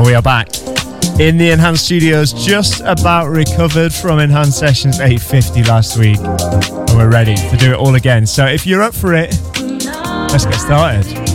we are back in the Enhanced Studios, just about recovered from Enhanced Sessions 850 last week. And we're ready to do it all again. So if you're up for it, let's get started.